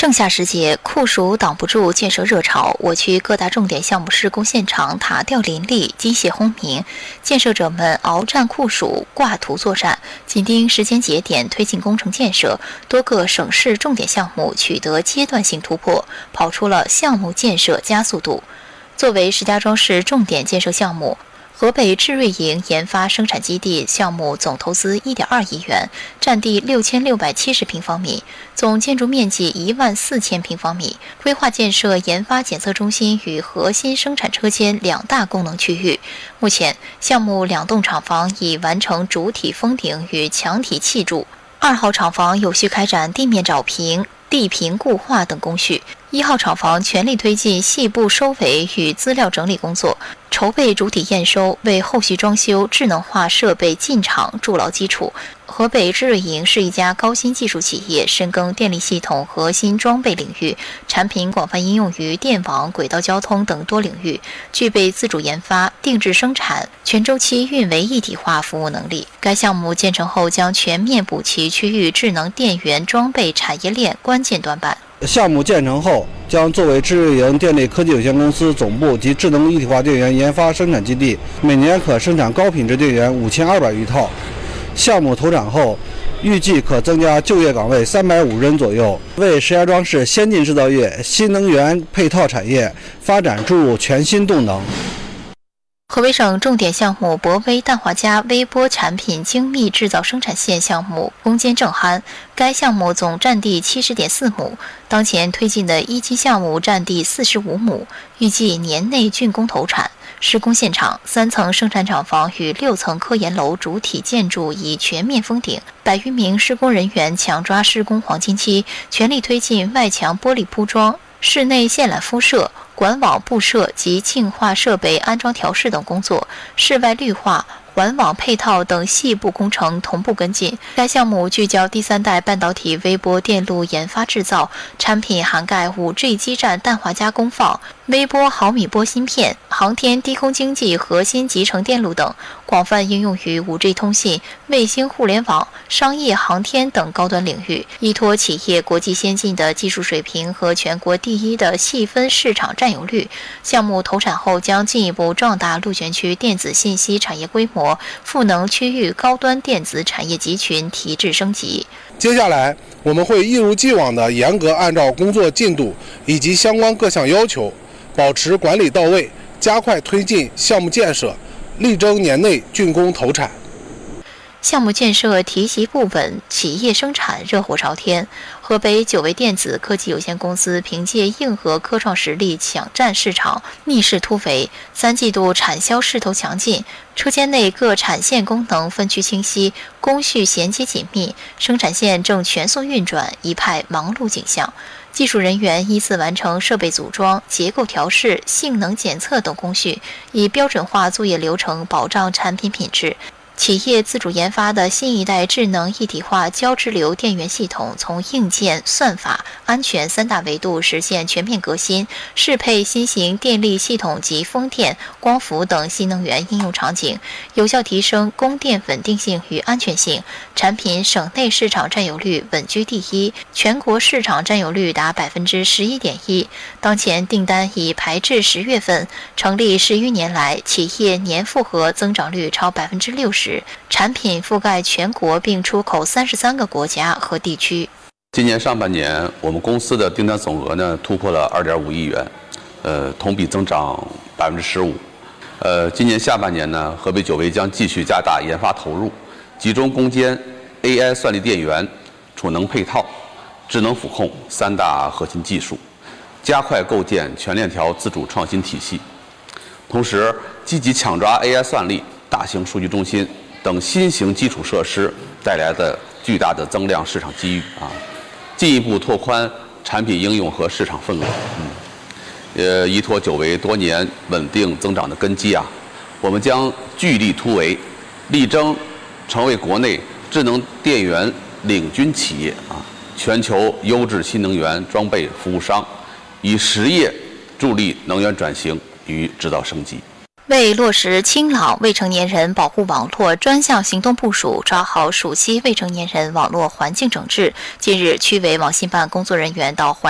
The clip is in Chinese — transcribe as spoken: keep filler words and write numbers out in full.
盛夏时节，酷暑挡不住建设热潮。我区各大重点项目施工现场塔吊林立，机械轰鸣，建设者们鏖战酷暑，挂图作战，紧盯时间节点推进工程建设。多个省市重点项目取得阶段性突破，跑出了项目建设加速度。作为石家庄市重点建设项目，河北智瑞营研发生产基地项目总投资一点二亿元，占地六千六百七十平方米，总建筑面积一万四千平方米，规划建设研发检测中心与核心生产车间两大功能区域。目前，项目两栋厂房已完成主体封顶与墙体砌筑，二号厂房有序开展地面找平、地平固化等工序。一号厂房全力推进细部收尾与资料整理工作，筹备主体验收，为后续装修智能化设备进场筑牢基础。河北智瑞营是一家高新技术企业，深耕电力系统核心装备领域，产品广泛应用于电网、轨道交通等多领域，具备自主研发、定制生产、全周期运维一体化服务能力。该项目建成后将全面补齐区域智能电源装备产业链关键短板。 项目建成后，将作为智瑞营电力科技有限公司总部及智能一体化电源研发生产基地，每年可生产高品质电源五千二百余套。项目投产后，预计可增加就业岗位三百五十人左右，为石家庄市先进制造业、新能源配套产业发展注入全新动能。 河北省重点项目博威氮化镓微波产品精密制造生产线项目攻坚正酣，该项目总占地 七十点四亩，当前推进的一期项目占地四十五亩，预计年内竣工投产。施工现场，三层生产厂房与六层科研楼主体建筑已全面封顶，百余名施工人员抢抓施工黄金期，全力推进外墙玻璃铺装、室内线缆敷设、管网布设及净化设备安装调试等工作，室外绿化、环网配套等细部工程同步跟进。该项目聚焦第三代半导体微波电路研发制造，产品涵盖 五 G 基站氮化镓功放、微波毫米波芯片、航天低空经济核心集成电路等，广泛应用于 五 G 通信、卫星互联网、商业航天等高端领域，依托企业国际先进的技术水平和全国第一的细分市场占有率。项目投产后将进一步壮大鹿泉区电子信息产业规模，赋能区域高端电子产业集群提质升级。 接下来，我们会一如既往地严格按照工作进度以及相关各项要求，保持管理到位，加快推进项目建设，力争年内竣工投产。 项目建设提携不稳，企业生产热火朝天。河北九维电子科技有限公司凭借硬核科创实力抢占市场，逆势突围。三季度产销势头强劲，车间内各产线功能分区清晰，工序衔接紧密，生产线正全速运转，一派忙碌景象。技术人员依次完成设备组装、结构调试、性能检测等工序，以标准化作业流程保障产品品质。企业自主研发的新一代智能一体化交织流电源系统，从硬件、算法、安全三大维度实现全面革新，适配新型电力系统及风电、光伏等新能源应用场景，有效提升供电稳定性与安全性。产品省内市场占有率稳居第一，全国市场占有率达百分之十一点一。当前订单已排至十月份，成立十余年来，企业年复合增长率超百分之六十。产品覆盖全国，并出口三十三个国家和地区。 今年上半年，我们公司的订单总额呢突破了二点五亿元，呃，同比增长百分之十五。呃，今年下半年呢，河北九维将继续加大研发投入，集中攻坚 A I 算力电源、储能配套、智能辅控三大核心技术，加快构建全链条自主创新体系。同时，积极抢抓 A I 算力、大型数据中心等新型基础设施带来的巨大的增量市场机遇啊，进一步拓宽产品应用和市场份额。嗯，呃，依托九维多年稳定增长的根基啊，我们将聚力突围，力争成为国内智能电源领军企业啊，全球优质新能源装备服务商，以实业助力能源转型与制造升级。 为落实清朗未成年人保护网络专项行动部署，抓好暑期未成年人网络环境整治，近日，区委网信办工作人员到